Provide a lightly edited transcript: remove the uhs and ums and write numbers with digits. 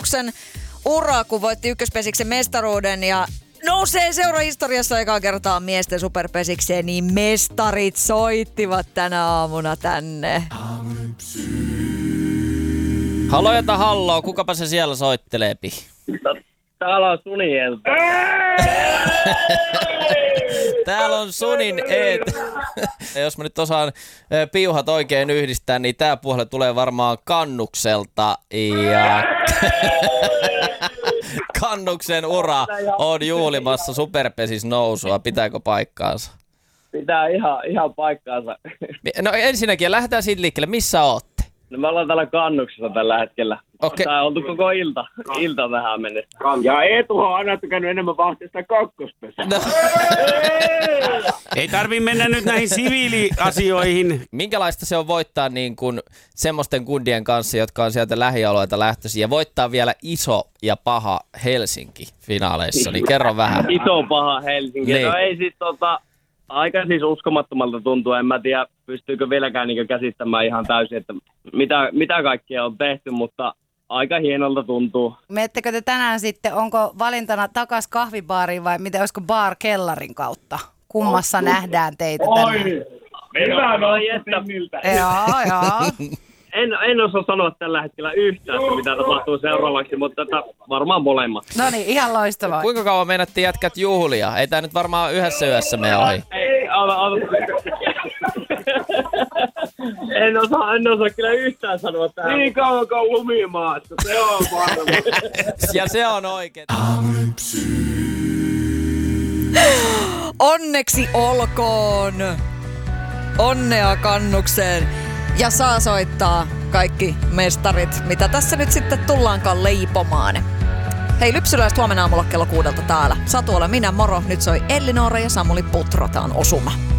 Kannuksen ura, kun voitti ykköspesiksen mestaruuden ja nousee seurahistoriassa ekaa kertaa miesten superpesikseen, niin mestarit soittivat tänä aamuna tänne. Halojata halloo, kukapa se siellä soitteleepi? Täällä on Sunielta. Täällä on Sunin Jos mä nyt osaan piuhat oikein yhdistää, niin tää puolelle tulee varmaan Kannukselta. Ja Kannuksen ura on juhlimassa superpesis nousua. Pitääkö paikkaansa? Pitää ihan paikkaansa. No ensinnäkin lähdetään siitä liikkeelle. Missä ootte? No me ollaan täällä Kannuksessa tällä hetkellä. Okei. Tää on oltu koko ilta tähän mennessä. Ja Eetuhan on aina tykännyt enemmän vahtia sitä kakkospesää. No. Ei tarvi mennä nyt näihin siviiliasioihin. Minkälaista se on voittaa niin kuin semmoisten kundien kanssa, jotka on sieltä lähialueilta lähtöisin, ja voittaa vielä iso ja paha Helsinki finaaleissa, niin kerro vähän. Iso paha Helsinki. Niin. No ei siis aika siis uskomattomalta tuntuu. En mä tiedä, pystyykö vieläkään niin käsittämään ihan täysin, että mitä kaikkea on tehty, mutta aika hienolta tuntuu. Menettekö te tänään sitten, onko valintana takas kahvibaariin vai miten, olisiko bar kellarin kautta? Kummassa nähdään teitä tänään? Hyvä Joo. En osaa sanoa tällä hetkellä yhtään, että mitä tapahtuu seuraavaksi, mutta varmaan molemmat. No niin, ihan loistavaa. Kuinka kauan meinattiin jätkät juhlia? Ei tää nyt varmaan yhdessä yössä mene ohi. Ei, En osaa kyllä yhtään sanoa tähän. Niin kauan kuin lumimaassa, se on varma. Ja se on oikein. Onneksi olkoon! Onnea Kannukseen! Ja saa soittaa kaikki mestarit, mitä tässä nyt sitten tullaankaan leipomaan. Hei, Lypsyläiset huomenna aamulla kello 6 täällä. Satu olen minä, moro. Nyt soi Ellinora ja Samuli Putro. Tää on Osuma.